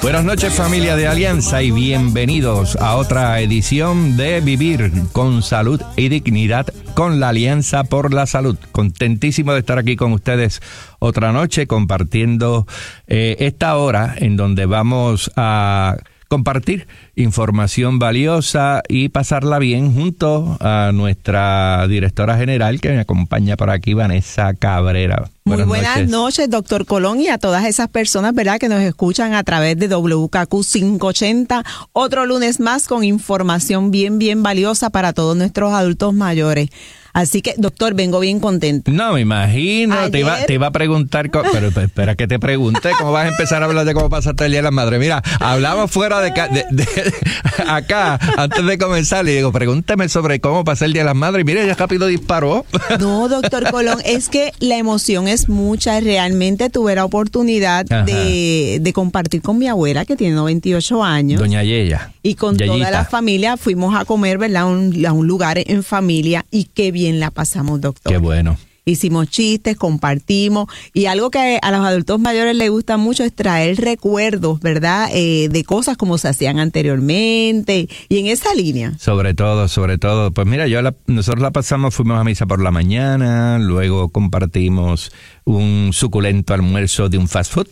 Buenas noches, familia de Alianza, y bienvenidos a otra edición de Vivir con Salud y Dignidad con la Alianza por la Salud. Contentísimo de estar aquí con ustedes otra noche compartiendo esta hora en donde vamos a compartir información valiosa y pasarla bien junto a nuestra directora general que me acompaña por aquí, Vanessa Cabrera. Muy buenas noches, doctor Colón, y a todas esas personas, ¿verdad?, que nos escuchan a través de WKQ 580. Otro lunes más con información bien valiosa para todos nuestros adultos mayores. Así que, doctor, vengo bien contento. No, me imagino. Ayer... Te iba a preguntar, pero espera que te pregunte, ¿cómo vas a empezar a hablar de cómo pasaste el Día de las Madres? Mira, hablamos fuera de acá, antes de comenzar, y digo, pregúntame sobre cómo pasé el Día de las Madres. Y mire, ya rápido disparó. No, doctor Colón, es que la emoción es mucha. Realmente tuve la oportunidad de compartir con mi abuela, que tiene 98 años. Doña Yeya. Y con Yayita. Toda la familia fuimos a comer, ¿verdad?, a un lugar en familia, y qué bien la pasamos, doctor. Qué bueno. Hicimos chistes, compartimos, y algo que a los adultos mayores les gusta mucho es traer recuerdos, ¿verdad?, de cosas como se hacían anteriormente, y en esa línea. Sobre todo. Pues mira, nosotros la pasamos, fuimos a misa por la mañana, luego compartimos un suculento almuerzo de un fast food.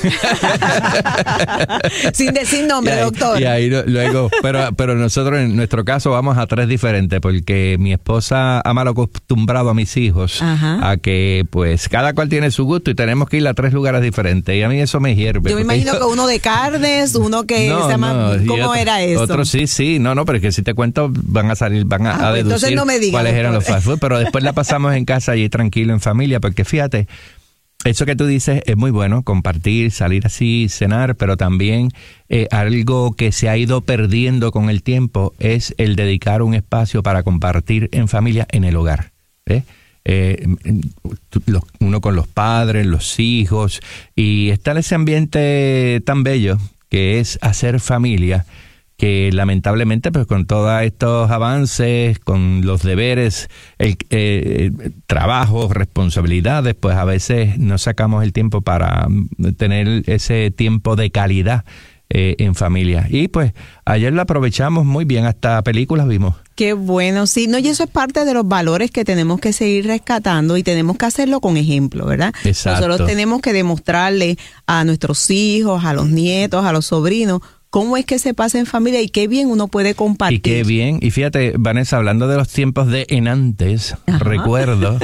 Sin decir nombre, doctor. Y ahí luego, pero nosotros en nuestro caso vamos a 3 diferentes, porque mi esposa ha mal acostumbrado a mis hijos a que pues cada cual tiene su gusto y tenemos que ir a 3 lugares diferentes, y a mí eso me hierve. Yo me imagino que uno de carnes, uno que se llama, ¿cómo era eso? Otro sí, no, pero es que si te cuento van a deducir entonces no me digas, cuáles doctor. eran los fast food, pero después la pasamos en casa y tranquilo en familia, porque fíjate, eso que tú dices es muy bueno, compartir, salir así, cenar, pero también algo que se ha ido perdiendo con el tiempo es el dedicar un espacio para compartir en familia en el hogar. Uno con los padres, los hijos, y está en ese ambiente tan bello que es hacer familia, que lamentablemente pues con todos estos avances, con los deberes, trabajo, responsabilidades, pues a veces no sacamos el tiempo para tener ese tiempo de calidad en familia. Y pues ayer lo aprovechamos muy bien, hasta películas vimos. Qué bueno, sí, no, y eso es parte de los valores que tenemos que seguir rescatando, y tenemos que hacerlo con ejemplo, ¿verdad? Exacto. Nosotros tenemos que demostrarle a nuestros hijos, a los nietos, a los sobrinos, cómo es que se pasa en familia, y qué bien uno puede compartir. Y qué bien. Y fíjate, Vanessa, hablando de los tiempos de enantes, recuerdo,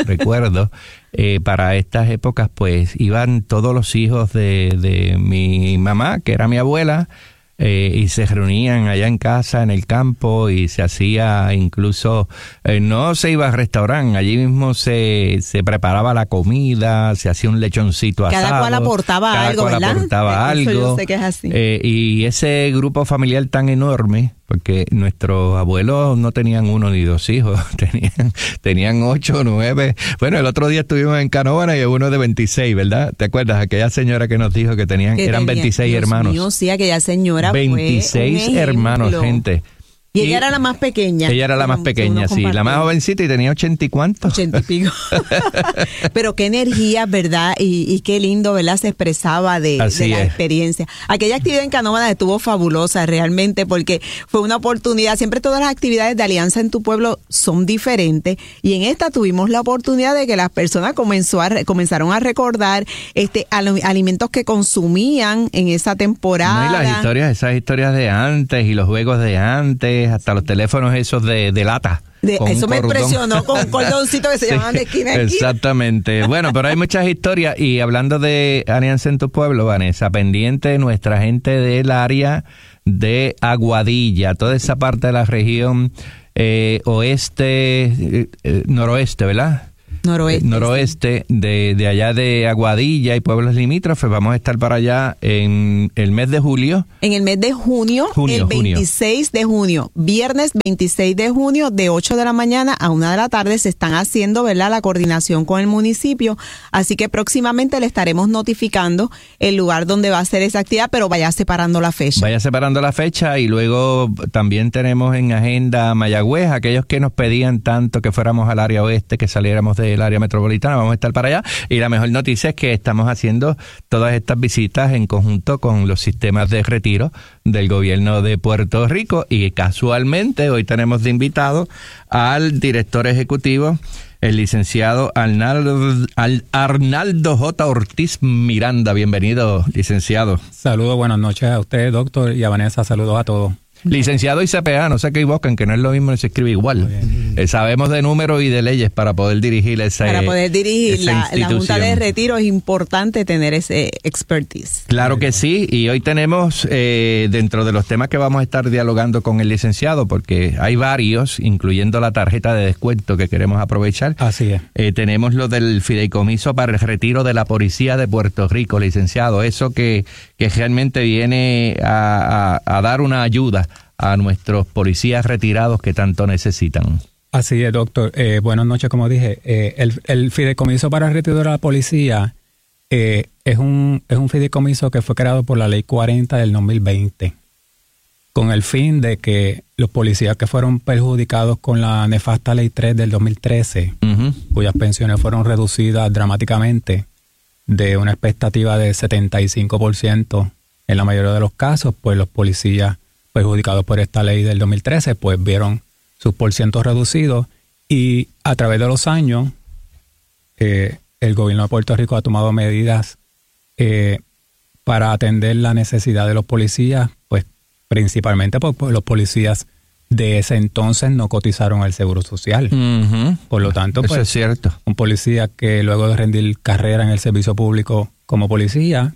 para estas épocas, pues iban todos los hijos de mi mamá, que era mi abuela, y se reunían allá en casa, en el campo, y se hacía incluso, no se iba al restaurante, allí mismo se preparaba la comida, se hacía un lechoncito asado. Cada cual aportaba algo, ¿verdad? Eso yo sé que es así. Y ese grupo familiar tan enorme, porque nuestros abuelos no tenían 1 ni 2 hijos, tenían 8, 9. Bueno, el otro día estuvimos en Canóvana y uno de 26, ¿verdad? ¿Te acuerdas? Aquella señora que nos dijo que eran 26 Dios hermanos. Mío, sí, aquella señora 26 fue hermanos, gente. Y ella era la más pequeña. Ella era la más pequeña, sí. La más jovencita, y tenía 80 y cuántos. 80 y pico. Pero qué energía, ¿verdad? Y qué lindo, ¿verdad? Se expresaba de la experiencia. Aquella actividad en Canóvana estuvo fabulosa realmente, porque fue una oportunidad. Siempre todas las actividades de Alianza en tu Pueblo son diferentes, y en esta tuvimos la oportunidad de que las personas comenzaron a recordar alimentos que consumían en esa temporada. No, y esas historias de antes, y los juegos de antes, hasta los teléfonos esos de lata. Eso me impresionó, con un cordoncito que se llamaban de esquina a esquina. Exactamente. Bueno, pero hay muchas historias, y hablando de Alianza en tu Pueblo, Vanessa, pendiente nuestra gente del área de Aguadilla, toda esa parte de la región noroeste, ¿verdad? Noroeste de allá de Aguadilla y pueblos limítrofes. Vamos a estar para allá en el mes de julio. En el mes de junio, el 26 de junio, viernes 26 de junio, de 8 de la mañana a 1 de la tarde, se están haciendo, ¿verdad?, la coordinación con el municipio. Así que próximamente le estaremos notificando el lugar donde va a ser esa actividad, pero vaya separando la fecha. Vaya separando la fecha, y luego también tenemos en agenda Mayagüez, aquellos que nos pedían tanto que fuéramos al área oeste, que saliéramos de del área metropolitana, vamos a estar para allá. Y la mejor noticia es que estamos haciendo todas estas visitas en conjunto con los sistemas de retiro del gobierno de Puerto Rico, y casualmente hoy tenemos de invitado al director ejecutivo, el licenciado Arnaldo J. Ortiz Miranda. Bienvenido, licenciado. Saludos, buenas noches a usted, doctor, y a Vanessa. Saludos a todos. Licenciado y CPA, no se equivoquen, que no es lo mismo, se escribe igual. Sabemos de números y de leyes para poder dirigir la Junta de Retiro. Es importante tener ese expertise. Claro que sí, y hoy tenemos dentro de los temas que vamos a estar dialogando con el licenciado, porque hay varios, incluyendo la tarjeta de descuento que queremos aprovechar. Así es. Tenemos lo del fideicomiso para el retiro de la policía de Puerto Rico, licenciado. Eso que realmente viene a dar una ayuda a nuestros policías retirados que tanto necesitan. Así es, doctor. Buenas noches, como dije. El fideicomiso para el retiro de la policía es un fideicomiso que fue creado por la Ley 40 del 2020, con el fin de que los policías que fueron perjudicados con la nefasta Ley 3 del 2013, cuyas pensiones fueron reducidas dramáticamente de una expectativa de 75% en la mayoría de los casos, pues los policías perjudicados por esta ley del 2013, pues vieron sus porcientos reducidos, y a través de los años el gobierno de Puerto Rico ha tomado medidas para atender la necesidad de los policías, pues principalmente porque los policías de ese entonces no cotizaron al Seguro Social. Por lo tanto, pues, eso es cierto. Un policía que luego de rendir carrera en el servicio público como policía,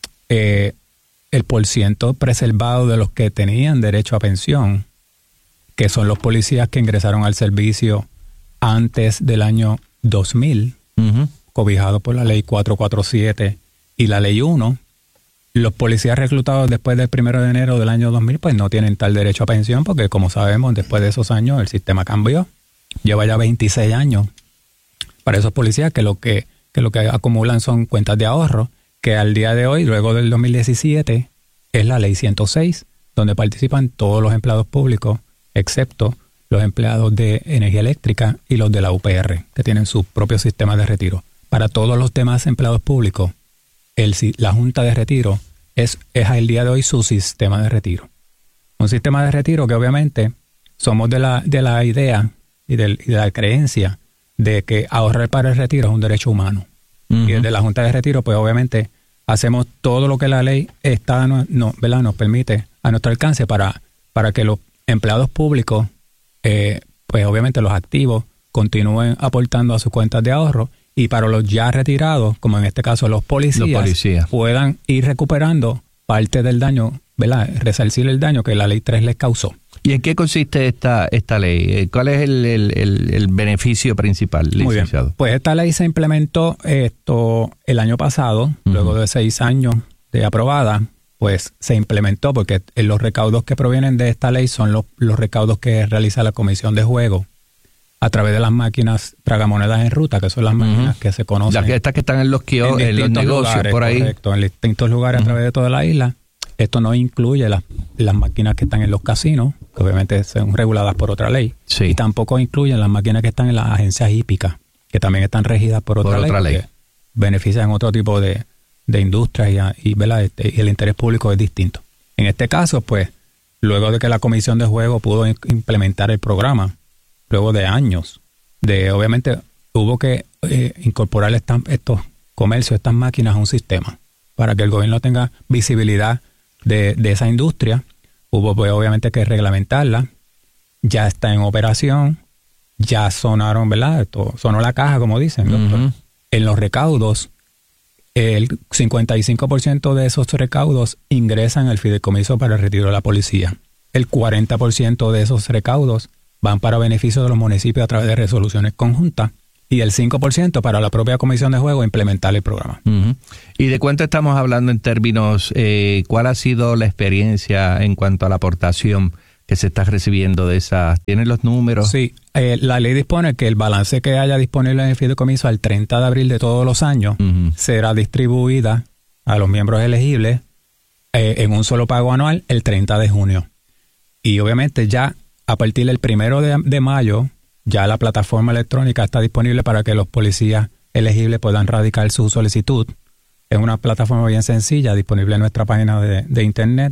el porciento preservado de los que tenían derecho a pensión, que son los policías que ingresaron al servicio antes del año 2000, cobijados por la Ley 447 y la Ley 1, los policías reclutados después del 1 de enero del año 2000, pues no tienen tal derecho a pensión, porque como sabemos, después de esos años el sistema cambió. Lleva ya 26 años para esos policías que lo que acumulan son cuentas de ahorro, que al día de hoy, luego del 2017, es la Ley 106, donde participan todos los empleados públicos, excepto los empleados de energía eléctrica y los de la UPR, que tienen su propio sistema de retiro. Para todos los demás empleados públicos, la Junta de Retiro es al día de hoy su sistema de retiro. Un sistema de retiro que obviamente somos de la idea y de la creencia de que ahorrar para el retiro es un derecho humano. Y desde la Junta de Retiro, pues obviamente hacemos todo lo que la ley nos permite a nuestro alcance para que los empleados públicos, pues obviamente los activos, continúen aportando a sus cuentas de ahorro, y para los ya retirados, como en este caso los policías, puedan ir recuperando parte del daño, ¿verdad? Resarcir el daño que la Ley 3 les causó. ¿Y en qué consiste esta ley? ¿Cuál es el beneficio principal, licenciado? Muy bien. Pues esta ley se implementó el año pasado, luego de 6 años de aprobada, pues se implementó porque los recaudos que provienen de esta ley son los recaudos que realiza la Comisión de Juego a través de las máquinas tragamonedas en ruta, que son las máquinas que se conocen. Estas que están en los kioscos, en los negocios, lugares, por ahí. Correcto, en distintos lugares a través de toda la isla. Esto no incluye las máquinas que están en los casinos, que obviamente son reguladas por otra ley. Sí. Y tampoco incluyen las máquinas que están en las agencias hípicas, que también están regidas por otra ley. Que benefician otro tipo de industrias y el interés público es distinto. En este caso, pues, luego de que la Comisión de Juego pudo implementar el programa, luego de años, obviamente hubo que incorporar estos comercios, estas máquinas a un sistema, para que el gobierno tenga visibilidad de esa industria. Hubo pues obviamente que reglamentarla, ya está en operación, ya sonaron, ¿verdad? Sonó la caja, como dicen, doctor. En los recaudos, el 55% de esos recaudos ingresan al fideicomiso para el retiro de la policía. El 40% de esos recaudos van para beneficio de los municipios a través de resoluciones conjuntas, y el 5% para la propia Comisión de Juego implementar el programa. ¿Y de cuánto estamos hablando en términos, cuál ha sido la experiencia en cuanto a la aportación que se está recibiendo de esas? ¿Tienen los números? Sí, la ley dispone que el balance que haya disponible en el fideicomiso al 30 de abril de todos los años será distribuida a los miembros elegibles en un solo pago anual el 30 de junio. Y obviamente ya a partir del 1 de mayo ya la plataforma electrónica está disponible para que los policías elegibles puedan radicar su solicitud. Es una plataforma bien sencilla, disponible en nuestra página de internet,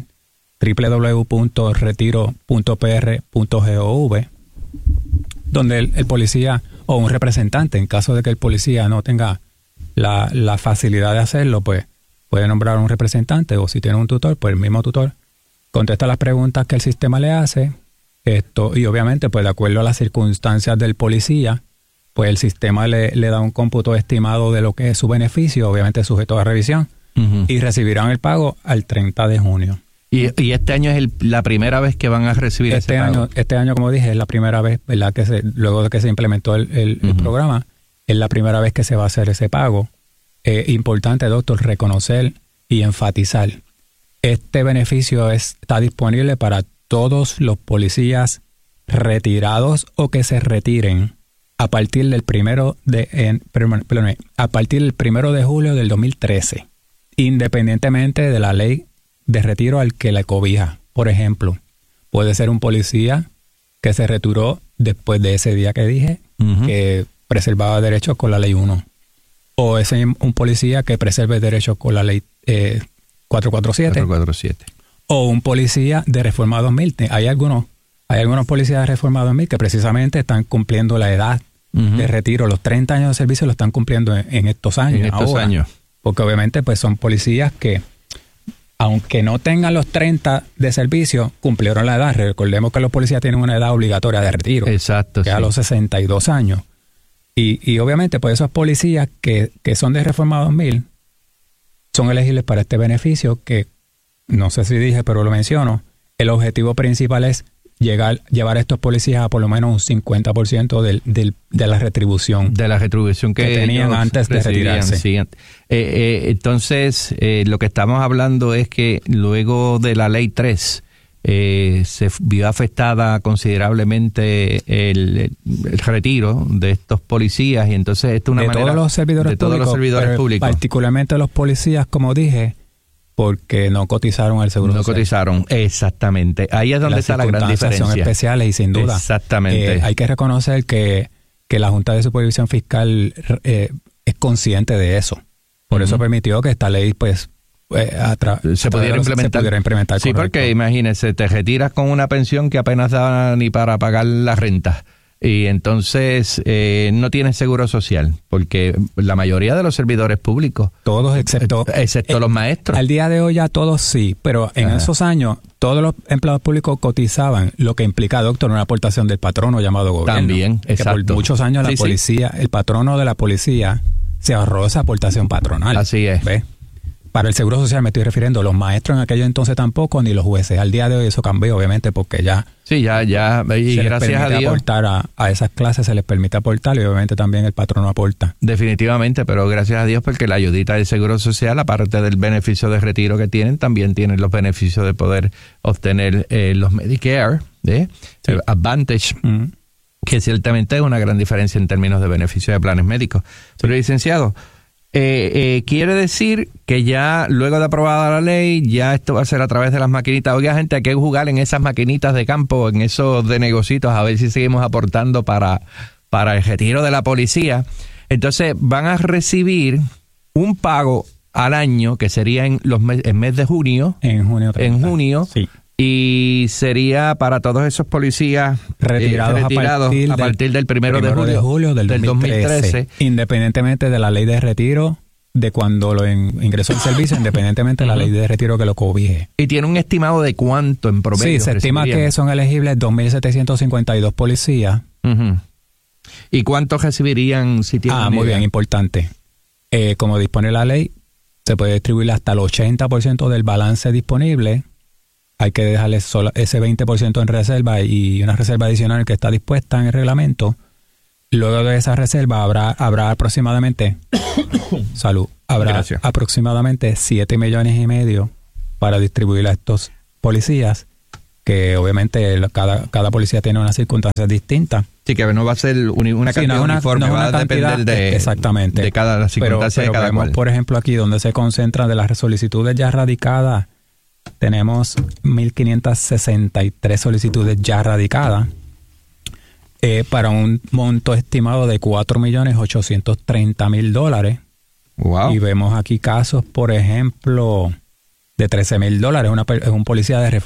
www.retiro.pr.gov, donde el policía o un representante, en caso de que el policía no tenga la facilidad de hacerlo, pues puede nombrar un representante, o si tiene un tutor, pues el mismo tutor contesta las preguntas que el sistema le hace, y obviamente, pues de acuerdo a las circunstancias del policía, pues el sistema le da un cómputo estimado de lo que es su beneficio, obviamente sujeto a revisión, y recibirán el pago al 30 de junio. ¿Y este año es la primera vez que van a recibir ese pago? Este año, como dije, es la primera vez, ¿verdad? Luego de que se implementó el programa, es la primera vez que se va a hacer ese pago. Importante, doctor, reconocer y enfatizar. Este beneficio está disponible para todos los policías retirados o que se retiren a partir del 1 de julio del 2013, independientemente de la ley de retiro al que le cobija. Por ejemplo, puede ser un policía que se retiró después de ese día que dije, que preservaba derechos con la ley 1. O es un policía que preserve derechos con la ley 447. O un policía de Reforma 2000. Hay algunos policías de Reforma 2000 que precisamente están cumpliendo la edad de retiro. Los 30 años de servicio lo están cumpliendo en estos años. Porque obviamente pues son policías que, aunque no tengan los 30 de servicio, cumplieron la edad. Recordemos que los policías tienen una edad obligatoria de retiro. Exacto. Que es a los 62 años. Y obviamente pues esos policías que son de Reforma 2000 son elegibles para este beneficio que, no sé si dije, pero lo menciono. El objetivo principal es llevar a estos policías a por lo menos un 50% de la retribución. De la retribución que tenían antes de retirarse. Sí. Entonces, lo que estamos hablando es que luego de la Ley 3, se vio afectada considerablemente el retiro de estos policías, y entonces esto es una manera... Todos los servidores públicos. Particularmente los policías, como dije, porque no cotizaron al seguro social. No cotizaron, exactamente. Ahí es donde está la gran diferencia. Son especiales y sin duda. Exactamente. Hay que reconocer que la Junta de Supervisión Fiscal es consciente de eso. Por eso permitió que esta ley, pues, se pudiera implementar. Sí, correcto. Porque imagínese, te retiras con una pensión que apenas da ni para pagar la renta. Y entonces no tienes seguro social, porque la mayoría de los servidores públicos, todos excepto los maestros. Al día de hoy ya todos sí, pero en esos años todos los empleados públicos cotizaban, lo que implica, doctor, una aportación del patrono llamado gobierno. También, exacto. Que por muchos años la policía, el patrono de la policía se ahorró esa aportación patronal. Así es. ¿Ves? Para el seguro social me estoy refiriendo, los maestros en aquellos entonces tampoco, ni los jueces. Al día de hoy eso cambió, obviamente, porque ya... Sí, ya, y gracias a Dios. Aportar a esas clases se les permite aportar, y obviamente también el patrono aporta. Definitivamente, pero gracias a Dios porque la ayudita del seguro social, aparte del beneficio de retiro que tienen, también tienen los beneficios de poder obtener los Medicare, Advantage, que ciertamente es una gran diferencia en términos de beneficios de planes médicos. Pero, licenciado, quiere decir que ya luego de aprobada la ley, ya esto va a ser a través de las maquinitas. Oiga, gente, hay que jugar en esas maquinitas de campo, en esos de negocios, a ver si seguimos aportando para el retiro de la policía. Entonces van a recibir un pago al año que sería en el mes de junio. En junio. Sí. Y sería para todos esos policías retirados a partir del 1 de julio del 2013, independientemente de la ley de retiro, de cuando lo ingresó al servicio, independientemente de la ley de retiro que lo cobije. ¿Y tiene un estimado de cuánto en promedio? Sí, se estima que son elegibles 2.752 policías. ¿Y cuántos recibirían si tienen muy bien, importante. Como dispone la ley, se puede distribuir hasta el 80% del balance disponible. Hay que dejarle solo ese 20% en reserva y una reserva adicional que está dispuesta en el reglamento. Luego de esa reserva habrá aproximadamente aproximadamente 7,5 millones para distribuir a estos policías, que obviamente cada policía tiene unas circunstancias distintas. Sí, que no va a ser una cantidad uniforme, va a depender de cada circunstancia de cada cual. Por ejemplo, aquí donde se concentran de las solicitudes ya radicadas, tenemos 1.563 solicitudes ya radicadas. para un monto estimado de $4.830.000. Wow. Y vemos aquí casos, por ejemplo, de $13,000. Es un policía de